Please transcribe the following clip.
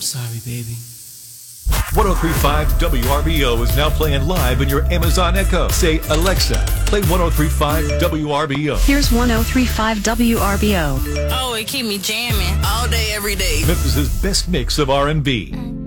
I'm sorry, baby. 1035 WRBO is now playing live in your Amazon Echo. Say, Alexa, play 1035 WRBO. Here's 1035 WRBO. Oh, it keep me jamming all day, every day. Memphis's best mix of R&B.